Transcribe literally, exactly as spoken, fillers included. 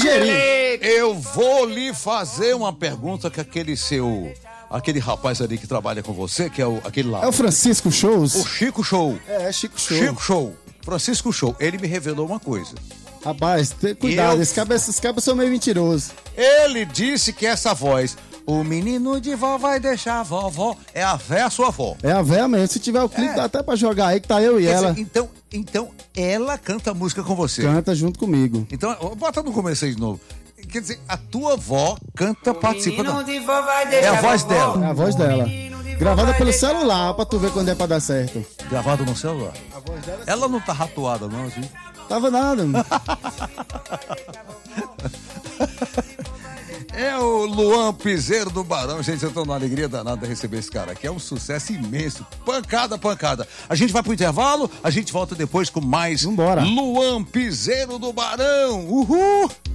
digerir. Eu vou lhe fazer uma pergunta que aquele seu... Aquele rapaz ali que trabalha com você, que é o, aquele lá. É o Francisco Shows? O Chico Show. É, é Chico Show. Chico Show. Francisco Show. Ele me revelou uma coisa. Rapaz, tem cuidado, Eu- esses cabas, esses cabas são meio mentirosos. Ele disse que essa voz, o menino de vó vai deixar a vovó, é a véia sua avó. É a véia mesmo, se tiver o clipe É. dá até pra jogar aí, que tá eu e Quer ela. dizer, então, então, ela canta música com você. Canta junto comigo. Então, bota no começo aí de novo. Quer dizer, a tua avó canta, participa da... De vó vai É deixar a voz vovó. dela. É a voz dela. Gravada pelo celular, pra tu ver quando é pra dar certo. Gravado no celular. A voz dela Ela não tá ratuada, não, assim. tava nada. É o Luan Piseiro do Barão. Gente, eu tô numa alegria danada de receber esse cara aqui. É um sucesso imenso. Pancada, pancada. A gente vai pro intervalo, a gente volta depois com mais Vambora. Luan Piseiro do Barão. Uhul!